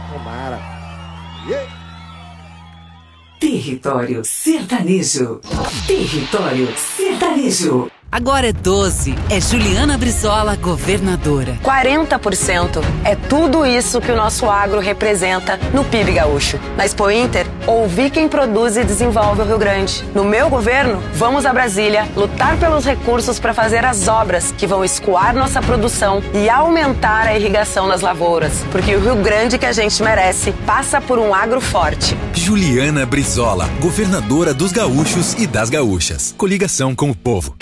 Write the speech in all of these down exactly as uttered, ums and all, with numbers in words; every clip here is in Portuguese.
Tomara. Yeah. Território Sertanejo. Território Sertanejo. Agora é doze. É Juliana Brizola, governadora. quarenta por cento é tudo isso que o nosso agro representa no P I B gaúcho. Na Expo Inter, ouvi quem produz e desenvolve o Rio Grande. No meu governo, vamos a Brasília lutar pelos recursos para fazer as obras que vão escoar nossa produção e aumentar a irrigação nas lavouras. Porque o Rio Grande que a gente merece passa por um agro forte. Juliana Brizola, governadora dos gaúchos e das gaúchas. Coligação com o povo.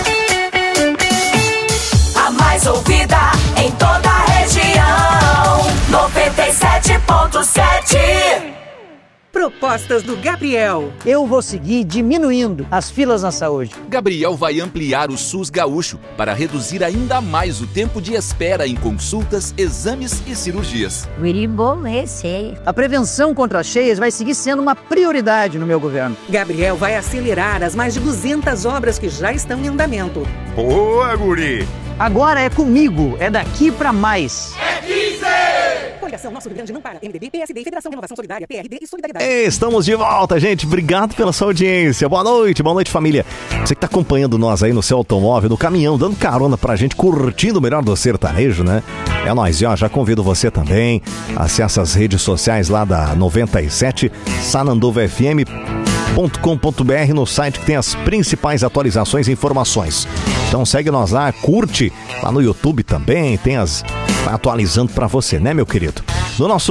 Mais ouvida em toda a região, noventa e sete ponto sete. Propostas do Gabriel. Eu vou seguir diminuindo as filas na saúde. Gabriel vai ampliar o SUS gaúcho para reduzir ainda mais o tempo de espera em consultas, exames e cirurgias. A prevenção contra as cheias vai seguir sendo uma prioridade no meu governo. Gabriel vai acelerar as mais de duzentas obras que já estão em andamento. Boa, guri! Agora é comigo, é daqui pra mais. É quinze! Coligação Nosso Rio Grande não para. M D B, P S D, Federação de Inovação Solidária, P R D e Solidariedade. Estamos de volta, gente. Obrigado pela sua audiência. Boa noite, boa noite, família. Você que tá acompanhando nós aí no seu automóvel, no caminhão, dando carona pra gente, curtindo o melhor do sertanejo, né? É nóis, ó. Já convido você também. Acesse as redes sociais lá da noventa e sete, sananduva f m ponto com ponto b r, no site que tem as principais atualizações e informações. Então segue nós lá, curte lá no YouTube também, tem as... Tá atualizando pra você, né, meu querido? No nosso